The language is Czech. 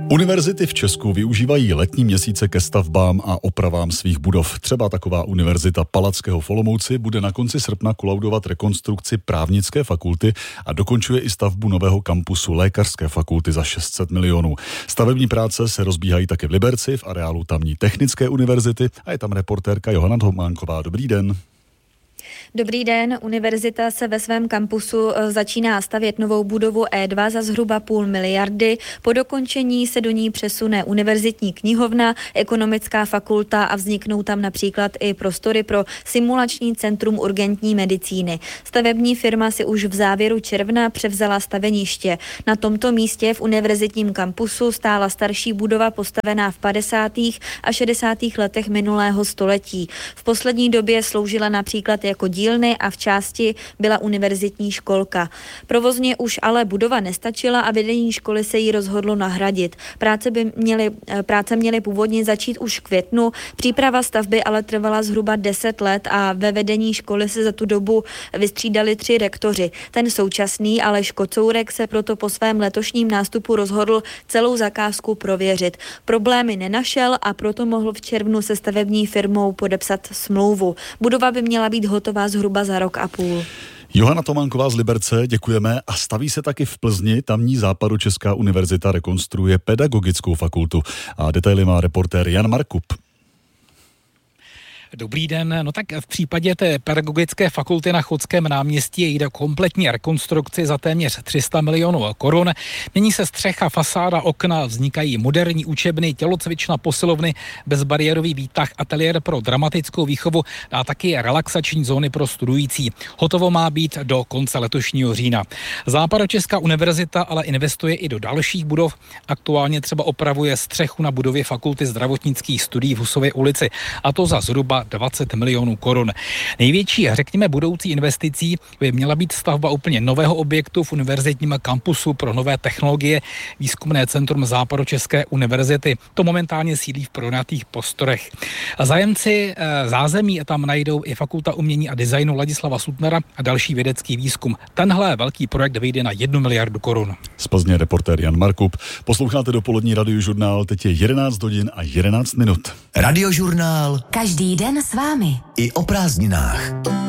Univerzity v Česku využívají letní měsíce ke stavbám a opravám svých budov. Třeba taková univerzita Palackého v Olomouci bude na konci srpna kolaudovat rekonstrukci právnické fakulty a dokončuje i stavbu nového kampusu lékařské fakulty za 600 milionů. Stavební práce se rozbíhají také v Liberci, v areálu tamní technické univerzity a je tam reportérka Johana Tománková. Dobrý den. Dobrý den, univerzita se ve svém kampusu začíná stavět novou budovu E2 za zhruba 0,5 miliardy. Po dokončení se do ní přesune univerzitní knihovna, ekonomická fakulta a vzniknou tam například i prostory pro simulační centrum urgentní medicíny. Stavební firma si už v závěru června převzala staveniště. Na tomto místě v univerzitním kampusu stála starší budova postavená v 50. a 60. letech minulého století. V poslední době sloužila například jako dílny a v části byla univerzitní školka. Provozně už ale budova nestačila a vedení školy se jí rozhodlo nahradit. Práce měly původně začít už v květnu, příprava stavby ale trvala zhruba 10 let a ve vedení školy se za tu dobu vystřídali 3 rektoři. Ten současný Aleš Kocourek se proto po svém letošním nástupu rozhodl celou zakázku prověřit. Problémy nenašel a proto mohl v červnu se stavební firmou podepsat smlouvu. Budova by měla být hotová zhruba za rok a půl. Johana Tománková z Liberce, děkujeme. A staví se taky v Plzni, tamní Západočeská univerzita rekonstruuje pedagogickou fakultu. A detaily má reportér Jan Markup. Dobrý den, no tak v případě té pedagogické fakulty na Chodském náměstí jde o kompletní rekonstrukci za téměř 300 milionů korun. Mění se střecha, fasáda, okna, vznikají moderní učebny, tělocvična, posilovny, bezbariérový výtah, ateliér pro dramatickou výchovu a taky relaxační zóny pro studující. Hotovo má být do konce letošního října. Západočeská univerzita ale investuje i do dalších budov. Aktuálně třeba opravuje střechu na budově fakulty zdravotnických studií v Husově ulici, a to za zhruba 20 milionů korun. Největší, řekněme, budoucí investicí by měla být stavba úplně nového objektu v univerzitním kampusu pro nové technologie, výzkumné centrum Západočeské univerzity. To momentálně sídlí v pronajatých prostorech. Zájemci zázemí tam najdou i Fakulta umění a designu Ladislava Sutnera a další vědecký výzkum. Tenhle velký projekt vyjde na 1 miliardu korun. Z Plzně reportér Jan Markup. Posloucháte dopolední Radiožurnál, teď je 11 hodin a 11 minut. Radiožurnál. Každý den s vámi. I o prázdninách.